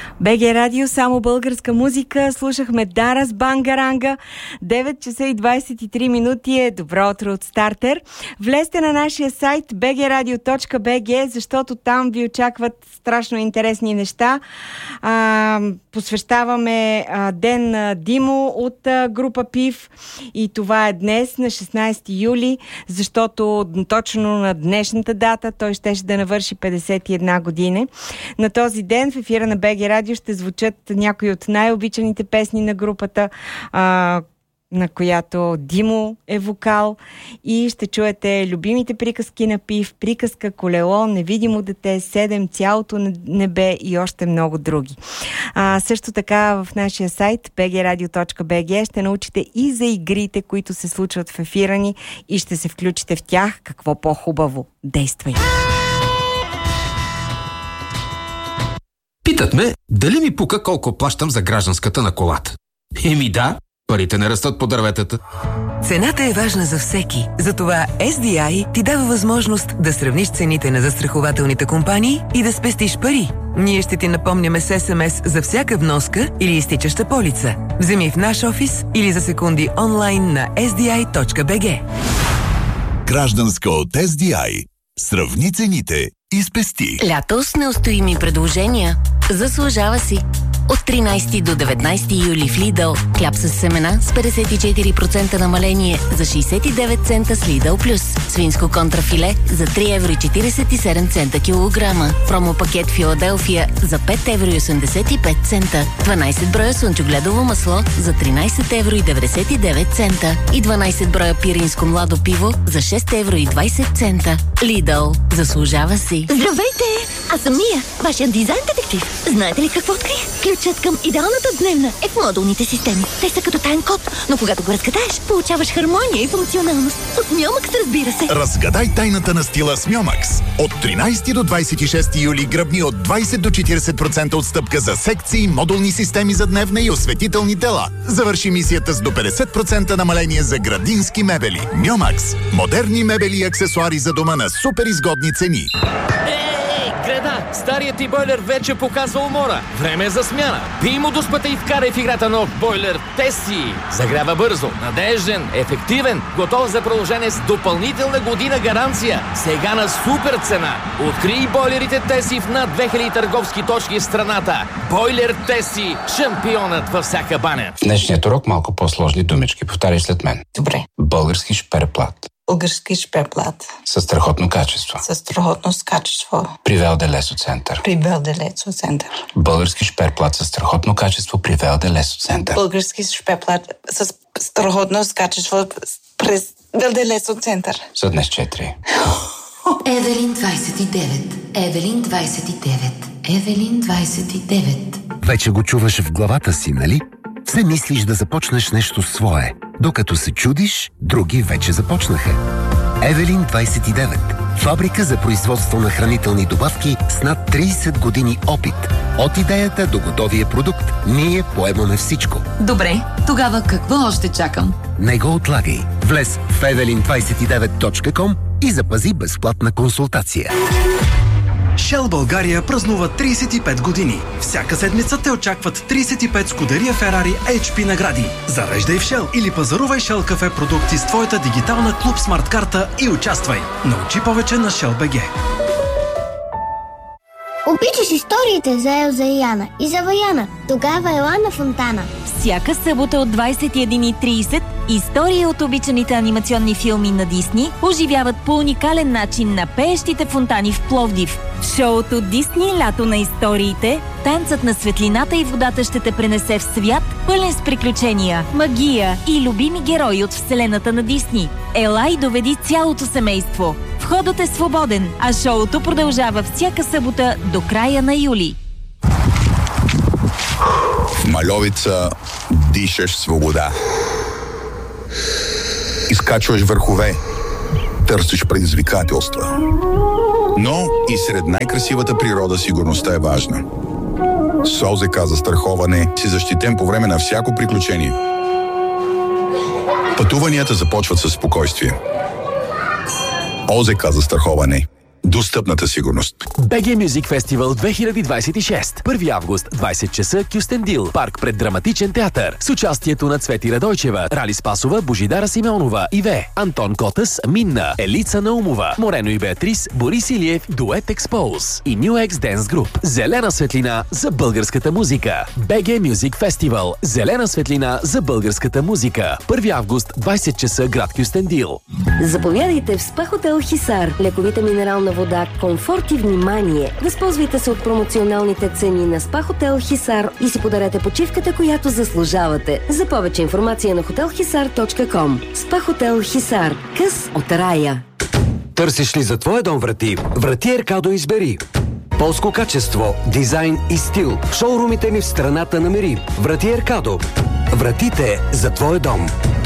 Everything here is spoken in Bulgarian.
БГ Радио, само българска музика. Слушахме Дара с Бангаранга. 9 часа и 23 минути е добро утро от Стартер. Влезте на нашия сайт bgradio.bg, защото там ви очакват страшно интересни неща. Посвещаваме ден на Димо от група ПИВ и това е днес на 16 юли, защото точно на днешната дата той щеше да навърши 51 години. На този ден в ефира на БГ Радио ще звучат някои от най-обичаните песни на групата, на която Димо е вокал, и ще чуете любимите приказки на ПИВ, приказка Колело, Невидимо дете, 7, Цялото небе и още много други. Също така в нашия сайт bgradio.bg ще научите и за игрите, които се случват в ефира ни, и ще се включите в тях. Какво по-хубаво? Действай! Питат ме, дали ми пука колко плащам за гражданската на колата. Еми да, парите не растат по дърветата. Цената е важна за всеки. Затова SDI ти дава възможност да сравниш цените на застрахователните компании и да спестиш пари. Ние ще ти напомняме с SMS за всяка вноска или изтичаща полица. Вземи в наш офис или за секунди онлайн на sdi.bg. Гражданска от SDI. Сравни цените и спести. Лято с неустоими предложения. Заслужава си. От 13 до 19 юли в Lidl хляб с семена с 54% намаление за 69 цента с Lidl Plus. Свинско контрафиле за 3,47 евро килограма. Промо-пакет Филаделфия за 5,85 евро. 12 броя слънчогледово масло за 13,99 евро. И 12 броя пиринско младо пиво за 6,20 евро. Lidl. Заслужава си. Здравейте! Аз съм Мия, вашият дизайн детектив. Знаете ли какво открих? Ключът към идеалната дневна е в модулните системи. Те са като таен код, но когато го разгадаеш, получаваш хармония и функционалност. От Мьомакс, разбира се. Разгадай тайната на стила с Мьомакс. От 13 до 26 юли гръбни от 20 до 40% отстъпка за секции, модулни системи за дневна и осветителни тела. Завърши мисията с до 50% намаление за градински мебели. Мьомакс. Модерни мебели и аксесуари за дома на супер изгодни цени. Греда, старият ти бойлер вече показва умора. Време е за смяна. Пий му до спата и вкарай в играта нов бойлер Теси. Загрява бързо, надежден, ефективен, готов за продължение с допълнителна година гаранция. Сега на супер цена. Открий бойлерите Теси в над 2000 търговски точки в страната. Бойлер Теси. Шампионът във всяка баня. В днешният урок малко по-сложни думички. Повтаряй след мен. Добре. Български шперплат. Български шперплат. Със страхотно качество. Със страхотно качество. При Велде Лесо Център. При Велде Лесо Център. Български шперплат със страхотно качество при Велде Лесо Център. Български шперплат с страхотно качество през Велде Лесо Център. За днес 4. Евелин 29. Евелин 29. Евелин 29. Вече го чуваш в главата си, нали? Все мислиш да започнеш нещо свое. Докато се чудиш, други вече започнаха. Евелин 29. Фабрика за производство на хранителни добавки с над 30 години опит. От идеята до готовия продукт, ние поемаме всичко. Добре, тогава какво още чакам? Не го отлагай. Влез в evelin29.com и запази безплатна консултация. Shell България празнува 35 години. Всяка седмица те очакват 35 Скудерия Ферари HP награди. Зареждай в Shell или пазарувай Shell кафе продукти с твоята дигитална клуб смарт карта и участвай. Научи повече на Shell BG. Обичаш историите за Елза и Яна и за Ваяна. Тогава ела на Фонтана. Всяка събота от 21:30 истории от обичаните анимационни филми на Дисни оживяват по уникален начин на пеещите фонтани в Пловдив. В шоуто Дисни лято на историите, танцът на светлината и водата ще те пренесе в свят, пълен с приключения, магия и любими герои от вселената на Дисни. Ела и доведи цялото семейство. Входът е свободен, а шоуто продължава всяка събота до края на юли. В Мальовица дишаш свобода. Изкачваш върхове. Търсиш предизвикателства. Но и сред най-красивата природа сигурността е важна. С ОЗК за страховане си защитен по време на всяко приключение. Пътуванията започват със спокойствие. ОЗК за страховане. Достъпната сигурност. BG Music Festival 2026. 1 август, 20 часа, Кюстендил, парк пред Драматичен театър. С участието на Цвети Радойчева, Рали Спасова, Божидара Симеонова, Иве, Антон Котас, Минна, Елица Наумова, Морено и Беатрис, Борис Илиев, Дует Експоуз и New X Dance Group. Зелена светлина за българската музика. BG Music Festival. Зелена светлина за българската музика. 1 август, 20 часа, град Кюстендил. Заповядайте в СПА Хотел Хисар. Лековита минерална вода, комфорт и внимание. Възползвайте се от промоционалните цени на СПА Хотел Хисар и си подарете почивката, която заслужавате. За повече информация на hotelhisar.com. СПА Хотел Хисар. Къс от рая. Търсиш ли за твоя дом врати? Врати Еркадо избери. Полско качество, дизайн и стил. В шоурумите ни в страната намери. Врати Еркадо. Вратите за твоя дом.